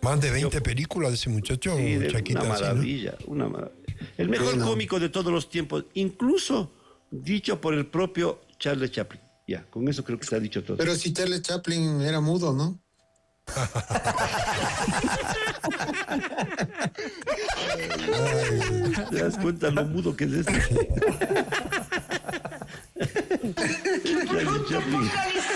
Más de 20 películas de ese muchacho, Sí, Chaquita. una maravilla, ¿no? una maravilla. El mejor cómico de todos los tiempos, incluso dicho por el propio Charles Chaplin. Ya, con eso creo que está dicho todo. Pero si Charles Chaplin era mudo, ¿no? ¿Te das cuenta lo mudo que es esto? Charles Chaplin.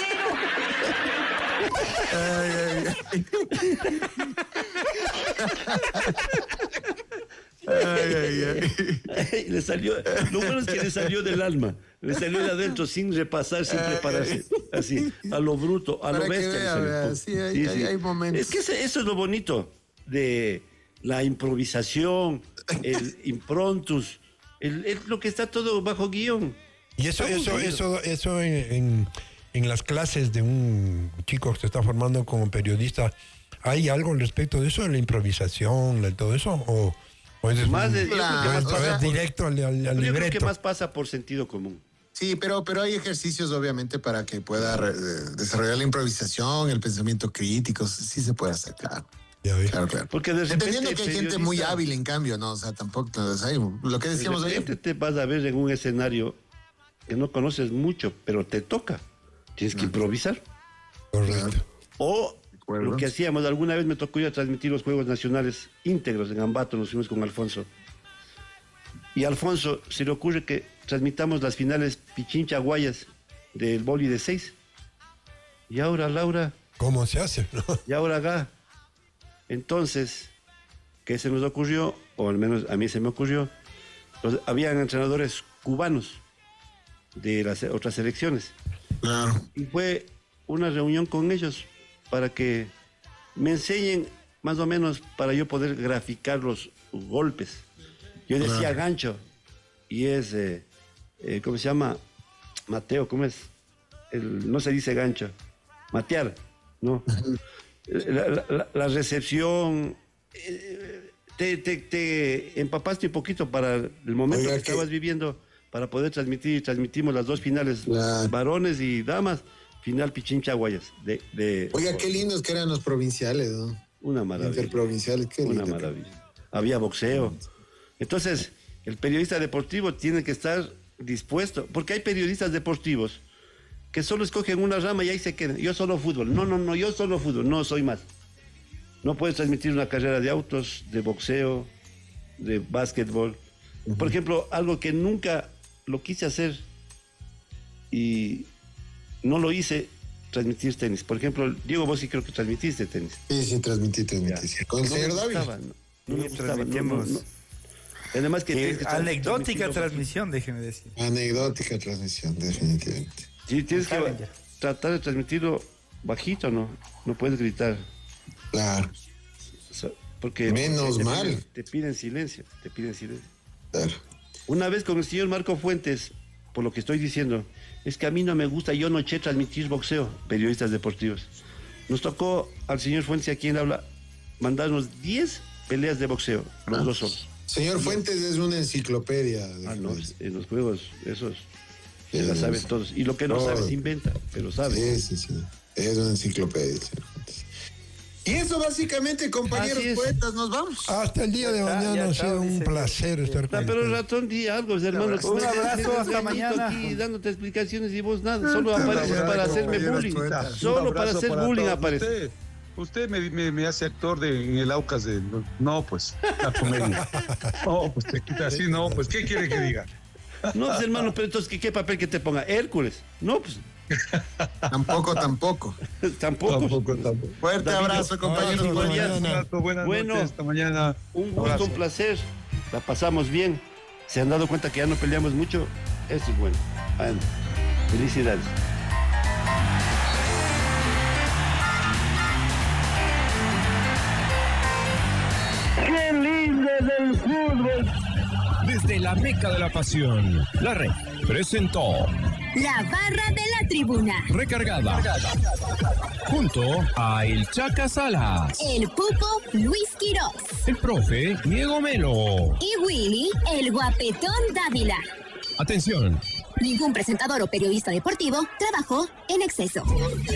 Le salió, lo bueno es que le salió del alma, le salió de adentro sin repasar, sin prepararse, así, a lo bruto, a lo bestia. Sí, hay momentos. Es que eso es lo bonito de la improvisación, el improntus, lo que está todo bajo guión. Y eso en las clases de un chico que se está formando como periodista, ¿hay algo al respecto de eso, de la improvisación, de todo eso? ¿O es Más directo al libreto? Yo creo que más pasa por sentido común. Sí, pero hay ejercicios obviamente para que pueda desarrollar la improvisación, el pensamiento crítico, sí se puede hacer, claro. Claro. Porque de repente entendiendo que hay gente muy hábil en cambio, ¿no? O sea, tampoco, lo que decíamos de repente te vas a ver en un escenario que no conoces mucho, pero te toca. Tienes que improvisar. Correcto. O lo que hacíamos, alguna vez me tocó ir a transmitir los Juegos Nacionales íntegros en Ambato, nos fuimos con Alfonso. Y a Alfonso se le ocurre que transmitamos las finales Pichincha-Guayas del boli de 6. Y ahora, Laura. ¿Cómo se hace? ¿No? Y ahora, Gá. Entonces, ¿qué se nos ocurrió? O al menos a mí se me ocurrió. Habían entrenadores cubanos de las otras selecciones. Claro. Y fue una reunión con ellos para que me enseñen más o menos para yo poder graficar los golpes. Yo decía gancho y es, ¿cómo se llama? Mateo, ¿cómo es? No se dice gancho, matear, ¿no? La recepción, te empapaste un poquito para el momento que estabas viviendo, para poder transmitir. Transmitimos las dos finales, varones y damas, final Pichincha-Guayas. Oiga, qué lindos que eran los provinciales, ¿no? Una maravilla. Interprovinciales, qué lindo. Una maravilla. Había boxeo. Entonces, el periodista deportivo tiene que estar dispuesto, porque hay periodistas deportivos que solo escogen una rama y ahí se quedan. Yo solo fútbol. No, yo solo fútbol. No, soy más. No puedes transmitir una carrera de autos, de boxeo, de básquetbol. Por ejemplo, algo que nunca lo quise hacer y no lo hice, transmitir tenis. Por ejemplo, Diego, vos sí creo que transmitiste tenis. Sí, transmití. Con el señor David. No me gustaba, no. Además que anecdótica transmisión, déjeme decir. Anecdótica transmisión, definitivamente. Sí, tienes que tratar de transmitirlo bajito, ¿no? No puedes gritar. Claro. O sea, porque menos mal. Te piden silencio. Claro. Una vez con el señor Marco Fuentes, por lo que estoy diciendo, es que a mí no me gusta, yo no eché transmitir boxeo, periodistas deportivos. Nos tocó al señor Fuentes, a quien habla, mandarnos 10 peleas de boxeo, los dos solos. Señor Fuentes es una enciclopedia. No, en los juegos, esos se la saben todos. Y lo que no sabe se inventa, pero sabe. Sí. Es una enciclopedia, señor Fuentes. Y eso básicamente, compañeros poetas, nos vamos. Hasta el día de mañana ha sido un placer estar con Pero Ratón, di algo, hermano. Un abrazo, hasta mañana. Aquí dándote explicaciones y vos nada. Solo apareces para hacerme bullying. Solo para hacer bullying aparece. Usted me hace actor en el Aucas de... No, pues, la comedia. No, pues te quita así, no, pues, ¿qué quiere que diga? No, pues, hermano, pero entonces, ¿qué papel que te ponga? Hércules. No, pues... Tampoco. Tampoco. Fuerte abrazo, compañeros. Buenas noches, hasta mañana. Un gusto, un placer. La pasamos bien. Se han dado cuenta que ya no peleamos mucho. Eso es bueno. Felicidades. ¡Qué lindo del fútbol! Desde la meca de la pasión, la Red presentó La Barra de la Tribuna. Recargada. Junto a el Chaca Salas, El Pupo Luis Quiroz, el profe Diego Melo y Willy el Guapetón Dávila. Atención. Ningún presentador o periodista deportivo trabajó en exceso.